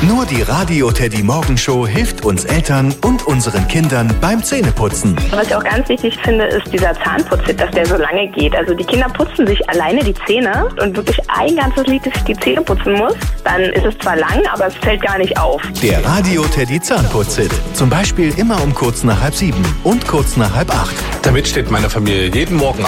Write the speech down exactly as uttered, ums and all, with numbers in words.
Nur die Radio Teddy Morgenshow hilft uns Eltern und unseren Kindern beim Zähneputzen. Was ich auch ganz wichtig finde, ist dieser Zahnputztipp, dass der so lange geht. Also die Kinder putzen sich alleine die Zähne und wirklich ein ganzes Lied, dass ich die Zähne putzen muss. Dann ist es zwar lang, aber es fällt gar nicht auf. Der Radio Teddy Zahnputzhit. Zum Beispiel immer um kurz nach halb sieben und kurz nach halb acht. Damit steht meine Familie jeden Morgen